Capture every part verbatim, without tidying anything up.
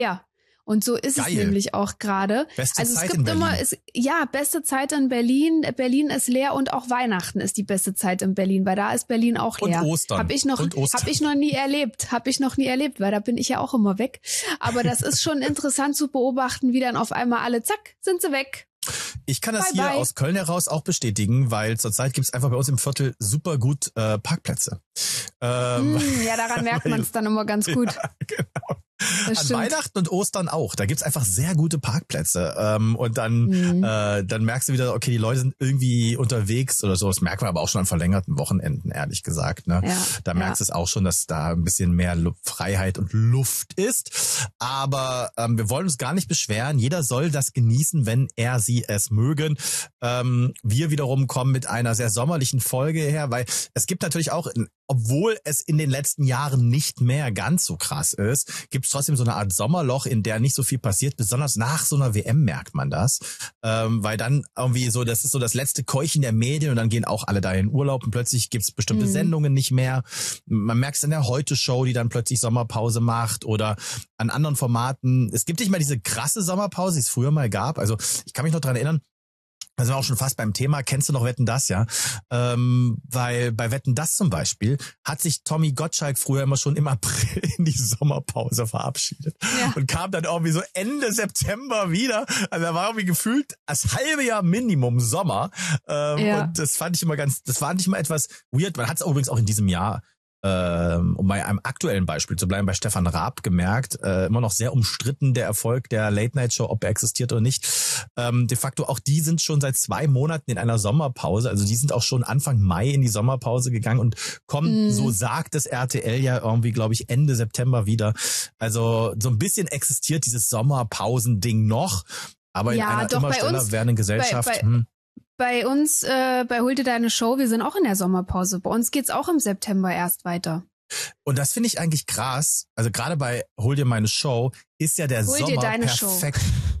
Ja. Und so ist Geil. es nämlich auch gerade. Beste Also es Zeit gibt in Berlin. immer, es, ja, beste Zeit in Berlin. Berlin ist leer und auch Weihnachten ist die beste Zeit in Berlin, weil da ist Berlin auch leer. Und Ostern. Hab ich noch, und Ostern. hab ich noch nie erlebt. Hab ich noch nie erlebt, weil da bin ich ja auch immer weg. Aber das ist schon interessant zu beobachten, wie dann auf einmal alle, zack, sind sie weg. Ich kann das Bye, hier bye. aus Köln heraus auch bestätigen, weil zurzeit gibt's einfach bei uns im Viertel super gut äh, Parkplätze. Ähm, Hm, ja, daran merkt man es dann immer ganz gut. Ja, genau. Das An stimmt. Weihnachten und Ostern auch. Da gibt's einfach sehr gute Parkplätze. Ähm, und dann, Mhm. äh, dann merkst du wieder, okay, die Leute sind irgendwie unterwegs oder so. Das merkt man aber auch schon an verlängerten Wochenenden, ehrlich gesagt. Ne? Ja, Da merkst du ja. es auch schon, dass da ein bisschen mehr Lu- Freiheit und Luft ist. Aber ähm, wir wollen uns gar nicht beschweren. Jeder soll das genießen, wenn er sie es mögen. Ähm, wir wiederum kommen mit einer sehr sommerlichen Folge her, weil es gibt natürlich auch, obwohl es in den letzten Jahren nicht mehr ganz so krass ist, gibt es trotzdem so eine Art Sommerloch, in der nicht so viel passiert. Besonders nach so einer W M merkt man das. Ähm, weil dann irgendwie so, das ist so das letzte Keuchen der Medien und dann gehen auch alle da in Urlaub und plötzlich gibt es bestimmte Mhm. Sendungen nicht mehr. Man merkt es in der Heute-Show, die dann plötzlich Sommerpause macht oder an anderen Formaten. Es gibt nicht mehr diese krasse Sommerpause, die es früher mal gab. Also ich kann mich noch dran erinnern, da sind wir auch schon fast beim Thema. Kennst du noch Wetten, dass, ja? Ähm, weil bei Wetten, dass zum Beispiel hat sich Tommy Gottschalk früher immer schon im April in die Sommerpause verabschiedet. Ja. Und kam dann irgendwie so Ende September wieder. Also da war irgendwie gefühlt das halbe Jahr Minimum Sommer. Ähm, Ja. Und das fand ich immer ganz, das fand ich immer etwas weird. Man hat es übrigens auch in diesem Jahr, ähm, um bei einem aktuellen Beispiel zu bleiben, bei Stefan Raab gemerkt, äh, immer noch sehr umstritten der Erfolg der Late-Night-Show, ob er existiert oder nicht. Ähm, de facto auch die sind schon seit zwei Monaten in einer Sommerpause, also die sind auch schon Anfang Mai in die Sommerpause gegangen und kommen, Mhm. so sagt das R T L ja irgendwie, glaube ich, Ende September wieder. Also so ein bisschen existiert dieses Sommerpausending noch, aber in Ja, einer doch, immer bei schneller uns- werdenden Gesellschaft. bei- hm. Bei uns, äh, bei Hol dir deine Show, wir sind auch in der Sommerpause. Bei uns geht's auch im September erst weiter. Und das finde ich eigentlich krass. Also gerade bei Hol dir meine Show ist ja der Hol dir Sommer deine perfekt.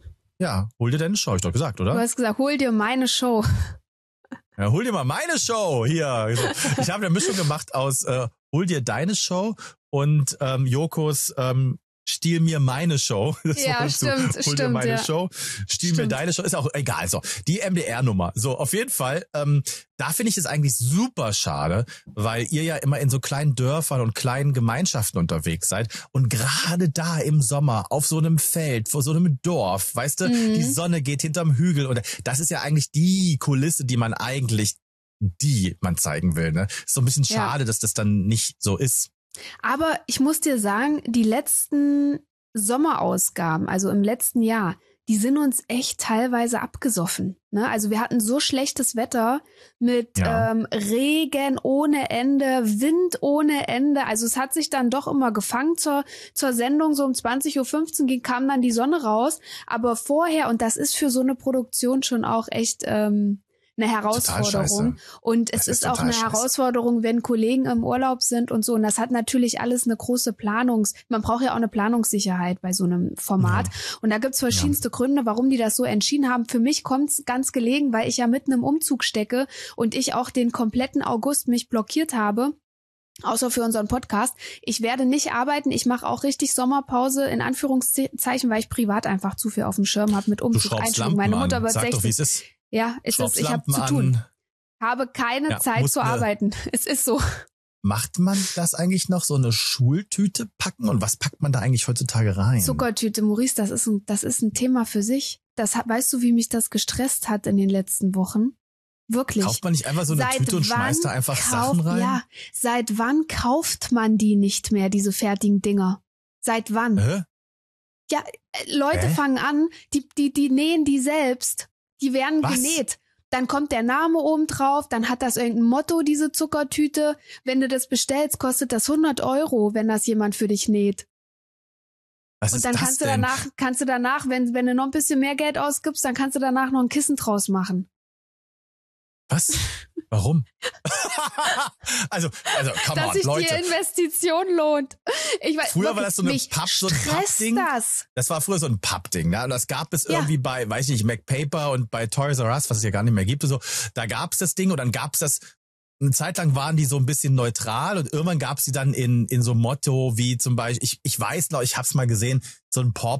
Ja, hol dir deine Show, hab ich doch gesagt, Du oder? hast gesagt, hol dir meine Show. Ja, hol dir mal meine Show hier. Ich habe eine Mischung gemacht aus äh, hol dir deine Show und ähm, Jokos ähm, Stiehl mir meine Show. Das Ja, war stimmt, Hol stimmt, dir meine ja. Show, Stiehl mir Stimmt. deine Show. Ist auch egal. So, die M D R-Nummer. So, auf jeden Fall, ähm, da finde ich es eigentlich super schade, weil ihr ja immer in so kleinen Dörfern und kleinen Gemeinschaften unterwegs seid. Und gerade da im Sommer, auf so einem Feld, vor so einem Dorf, weißt du, Mhm. die Sonne geht hinterm Hügel. Und das ist ja eigentlich die Kulisse, die man eigentlich, die man zeigen will. Ne? Ist so ein bisschen Ja. schade, dass das dann nicht so ist. Aber ich muss dir sagen, die letzten Sommerausgaben, also im letzten Jahr, die sind uns echt teilweise abgesoffen. Ne? Also wir hatten so schlechtes Wetter mit Ja. ähm, Regen ohne Ende, Wind ohne Ende. Also es hat sich dann doch immer gefangen zur, zur Sendung. So um zwanzig Uhr fünfzehn ging, kam dann die Sonne raus. Aber vorher, und das ist für so eine Produktion schon auch echt ähm, eine Herausforderung. Und es Das ist, ist auch total eine scheiße. Herausforderung, wenn Kollegen im Urlaub sind und so. Und das hat natürlich alles eine große Planungs... Man braucht ja auch eine Planungssicherheit bei so einem Format. Ja. Und da gibt's verschiedenste Gründe, warum die das so entschieden haben. Für mich kommt's ganz gelegen, weil ich ja mitten im Umzug stecke und ich auch den kompletten August mich blockiert habe. Außer für unseren Podcast. Ich werde nicht arbeiten. Ich mache auch richtig Sommerpause in Anführungszeichen, weil ich privat einfach zu viel auf dem Schirm habe mit Du Umzug, schraubst Einschulung. Lampen Meine Mutter an. wird Sag doch, wie es sechzig. ist. Ja, es Schraubst ist, ich habe Lampen zu tun. an. Habe keine Ja, Zeit musst zu ne- arbeiten. Es ist so. Macht man das eigentlich noch, so eine Schultüte packen? Und was packt man da eigentlich heutzutage rein? Zuckertüte, Maurice, das ist ein, das ist ein Thema für sich. Das hat, weißt du, wie mich das gestresst hat in den letzten Wochen? Wirklich. Kauft man nicht einfach so eine Seit Tüte und wann schmeißt da einfach kauft, Sachen rein? Ja, seit wann kauft man die nicht mehr, diese fertigen Dinger? Seit wann? Hä? Ja, äh, Leute Hä? fangen an, die, die, die nähen die selbst. Die werden Was? genäht. Dann kommt der Name oben drauf, dann hat das irgendein Motto, diese Zuckertüte. Wenn du das bestellst, kostet das hundert Euro, wenn das jemand für dich näht. Was Und ist dann das kannst du denn? danach, kannst du danach, wenn, wenn du noch ein bisschen mehr Geld ausgibst, dann kannst du danach noch ein Kissen draus machen. Was? Warum? also, also, come Dass on, sich Leute. die Investition lohnt. Ich weiß, Früher war wirklich, das so eine mich Papp- so ein stresst Pappding. das. Das war früher so ein Pappding, ne? Und das gab es Ja. irgendwie bei, weiß ich nicht, MacPaper und bei Toys R Us, was es ja gar nicht mehr gibt und so. Da gab es das Ding und dann gab es das eine Zeit lang waren die so ein bisschen neutral und irgendwann gab es die dann in in so Motto wie zum Beispiel, ich ich weiß noch, ich hab's mal gesehen, so ein Paw